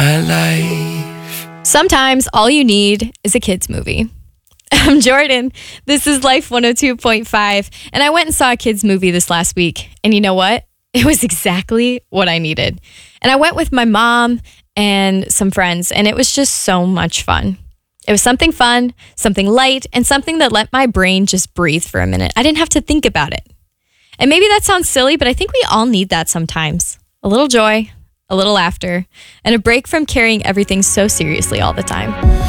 my life. Sometimes all you need is a kids movie. I'm Jordan. This is Life 102.5, and I went and saw a kids movie this last week. And you know what? It was exactly what I needed. And I went with my mom and some friends, and it was just so much fun. It was something fun, something light, and something that let my brain just breathe for a minute. I didn't have to think about it. And maybe that sounds silly, but I think we all need that sometimes. A little joy, a little laughter, and a break from carrying everything so seriously all the time.